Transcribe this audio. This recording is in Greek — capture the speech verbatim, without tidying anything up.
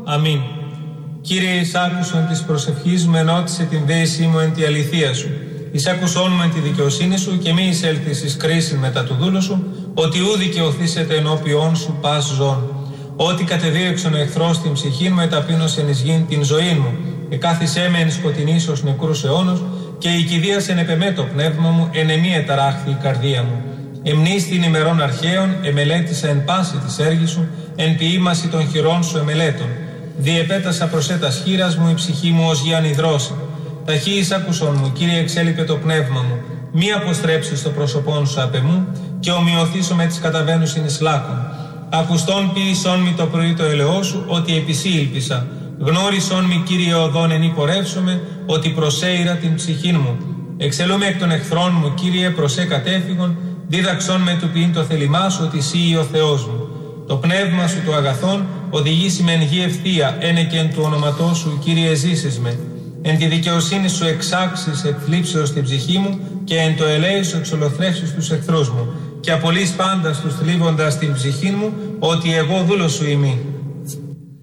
Αμήν. Κύριε, εις άκουσον της προσευχής μου, ενώτισε την δέησή μου εν τη αληθεία σου. Εις άκουσόν μου εν τη δικαιοσύνη σου και μη εισέλθεις εις κρίσιν μετά του δούλου σου, ότι ου δικαιωθήσετε ενώπιόν σου πας ζών. Ότι κατεδίωξον ο εχθρός την ψυχή μου, εταπείνωσεν εις γην την ζωή μου. Εκάθισέ με εν σκοτεινής ως νεκρούς αιώνος, και η κηδείας εν επεμέ το πνεύμα μου, εν εμή εταράχθη η καρδία μου. Εμνείς την ημερών αρχαίων, εμελέτησα εν πάση της έργης σου, εν ποιήμαση των χειρών σου εμελέτων. Διεπέτασα προσέτας χείρας μου, η ψυχή μου ως γιαν υδρώσει. Ταχύ εις άκουσον μου, Κύριε, εξέλιπε το πνεύμα μου. Μη αποστρέψεις το πρόσωπόν σου απ' εμού, και ομοιωθήσω με τις καταβαίνουσιν εις λάκων. Ακουστών ποιησόν μη το πρωί το ελαιό σου, ότι επισή ήλπισα. Γνώρισόν μη, Κύριε, οδόν εν υπορεύσομαι, ότι προσέειρα την ψυχήν μου. Εξελούμε εκ των εχθρών μου, Κύριε, προσέ κατέφυγον, δίδαξόν με του ποιήν το θέλημά σου, ότι εσύ ο Θεός μου. Το πνεύμα σου το αγαθόν οδηγήσει με εν γη ευθεία, ένε και εν του ονοματός σου, Κύριε, ζήσεις με. Εν τη δικαιοσύνη σου εξάξεις εκ θλίψεως την ψυχή μου, και εν το ελέη σου εξολοθρεύσεις τους εχθρούς μου. Και απολύς πάντα τους θλίβοντας την ψυχή μου, ότι εγώ δούλος σου είμαι.